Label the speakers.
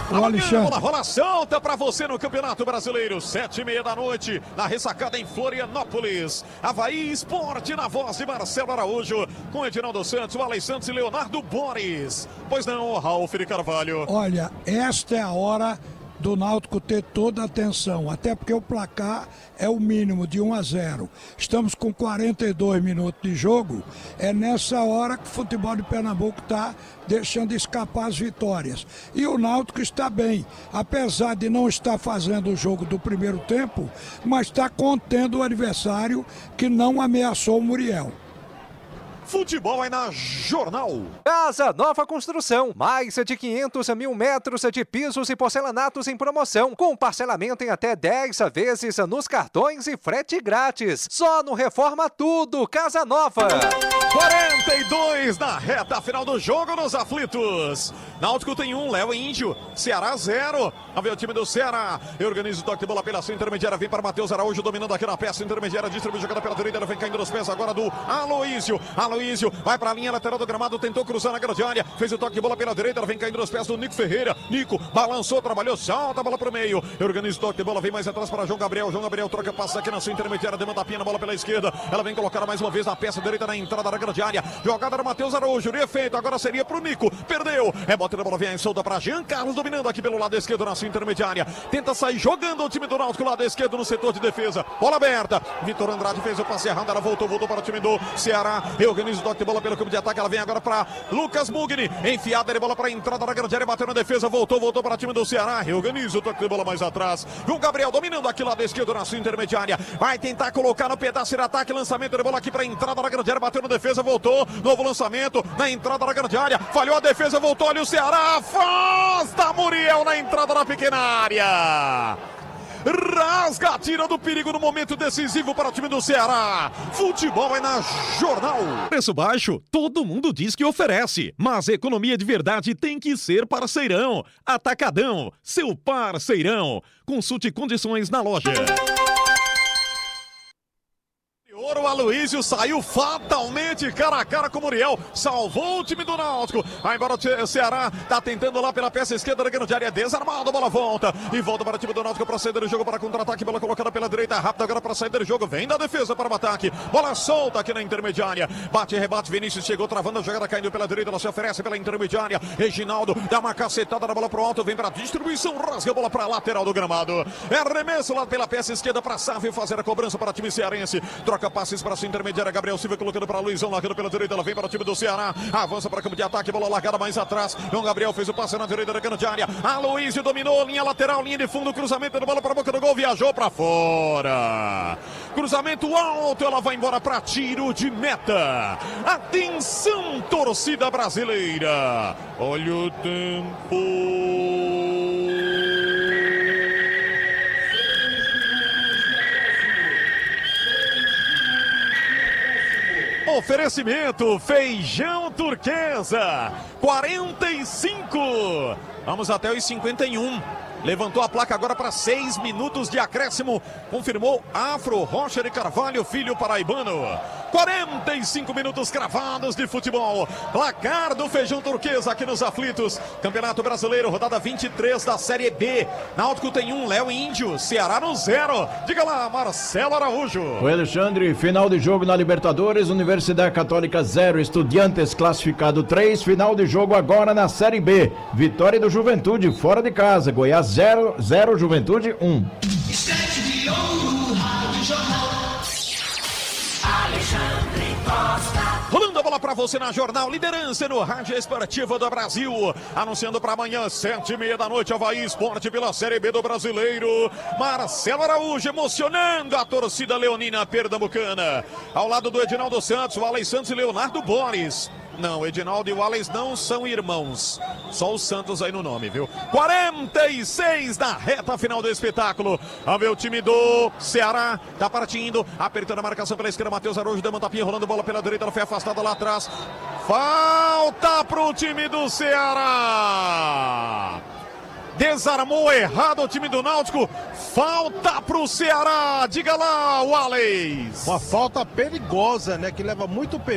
Speaker 1: O Alexandre.
Speaker 2: A bola solta pra você no Campeonato Brasileiro, 7h30 da noite, na ressacada em Florianópolis. Avaí Esporte, na voz de Marcelo Araújo, com Edinaldo Santos, Alex Santos e Leonardo Boris. Pois não, Ralf de Carvalho.
Speaker 1: Olha, esta é a hora do Náutico ter toda a atenção, até porque o placar é o mínimo de 1-0. Estamos com 42 minutos de jogo, é nessa hora que o futebol de Pernambuco está deixando escapar as vitórias. E o Náutico está bem, apesar de não estar fazendo o jogo do primeiro tempo, mas está contendo o adversário que não ameaçou o Muriel.
Speaker 2: Futebol é na Jornal.
Speaker 3: Casa Nova Construção. Mais de 500 mil metros de pisos e porcelanatos em promoção. Com parcelamento em até 10 vezes nos cartões e frete grátis. Só no Reforma Tudo. Casa Nova.
Speaker 2: 42 na reta final do jogo nos aflitos. Náutico tem 1, Léo Índio. Ceará 0. Vamos ver o time do Ceará. Organiza o toque de bola pela sua intermediária. Vem para Matheus Araújo dominando aqui na peça intermediária. Distribui jogada pela direita. Vem caindo nos pés agora do Aloísio. Aloísio vai para a linha lateral do gramado, tentou cruzar na grande área, fez o toque de bola pela direita, ela vem caindo nos pés do Nico Ferreira. Nico balançou, trabalhou, solta a bola para o meio, organiza o toque de bola, vem mais atrás para João Gabriel troca, passa aqui na sua intermediária, demanda a pina, bola pela esquerda, ela vem colocar mais uma vez na peça direita, na entrada da grande área, jogada do Matheus Araújo, de efeito, agora seria para o Nico, perdeu, rebote da bola, vem solta para Jean Carlos, dominando aqui pelo lado esquerdo na sua intermediária, tenta sair jogando o time do Náutico, lado esquerdo no setor de defesa, bola aberta, Vitor Andrade fez o passe errado, ela voltou para o time do Ceará, reorganiza o toque de bola pelo campo de ataque, ela vem agora para Lucas Mugni, enfiada de bola para a entrada da grande área, bateu na defesa, voltou para o time do Ceará, reorganiza o toque de bola mais atrás, o Gabriel dominando aqui lado esquerdo na sua intermediária, vai tentar colocar no pedaço de ataque, lançamento de bola aqui para a entrada da grande área, bateu na defesa, voltou, novo lançamento na entrada da grande área, falhou a defesa, voltou, olha o Ceará, afasta Muriel na entrada da pequena área. Rasga a tira do perigo no momento decisivo para o time do Ceará. Futebol é na Jornal.
Speaker 4: Preço baixo, todo mundo diz que oferece, mas economia de verdade tem que ser parceirão. Atacadão, seu parceirão. Consulte condições na loja.
Speaker 2: O Aloísio saiu fatalmente cara a cara com o Muriel, salvou o time do Náutico, vai embora o Ceará, tá tentando lá pela peça esquerda da grande área, desarmado, a bola volta, e volta para o time do Náutico para sair do jogo, para contra-ataque, bola colocada pela direita, rápido agora para sair do jogo, vem da defesa para o ataque, bola solta aqui na intermediária, bate e rebate, Vinícius chegou travando a jogada, caindo pela direita, ela se oferece pela intermediária, Reginaldo dá uma cacetada na bola pro alto, vem para a distribuição, rasga a bola para a lateral do gramado, é arremesso lá pela peça esquerda para Sávio fazer a cobrança para o time cearense, troca passes para a sua intermediária, Gabriel Silva colocando para Luizão, largando pela direita, ela vem para o time do Ceará, avança para o campo de ataque, bola largada mais atrás, João Gabriel fez o passe na direita da grande área, Aloísio dominou, linha lateral, linha de fundo, cruzamento da bola para a boca do gol, viajou para fora, cruzamento alto, ela vai embora para tiro de meta, atenção torcida brasileira, olha o tempo. Oferecimento Feijão Turquesa 45. Vamos até os 51. Levantou a placa agora para 6 minutos de acréscimo. Confirmou Afro Rocha de Carvalho, filho paraibano. 45 minutos cravados de futebol. Placar do Feijão Turquesa aqui nos aflitos. Campeonato Brasileiro, rodada 23 da Série B. Náutico tem 1, Léo Índio. Ceará no 0. Diga lá, Marcelo Araújo.
Speaker 5: O Alexandre, final de jogo na Libertadores. Universidade Católica 0, Estudiantes classificado 3. Final de jogo agora na Série B. Vitória do Juventude fora de casa. Goiás 0, Juventude 1.
Speaker 2: Rolando a bola para você na Jornal, liderança no Rádio Esportivo do Brasil. Anunciando para amanhã, 7h30 da noite, Avaí Esporte pela Série B do Brasileiro. Marcelo Araújo emocionando a torcida leonina pernambucana. Ao lado do Edinaldo Santos, o Alex Santos e Leonardo Boris. Não, o Edinaldo e o Alex não são irmãos. Só o Santos aí no nome, viu? 46 da reta final do espetáculo. Vamos ver o time do Ceará. Tá partindo, apertando a marcação pela esquerda. Matheus Araújo deu uma tapinha, rolando bola pela direita. Ela foi afastada lá atrás. Falta pro time do Ceará. Desarmou errado o time do Náutico. Falta pro Ceará. Diga lá, o Alex.
Speaker 6: Uma falta perigosa, né? Que leva muito perigo.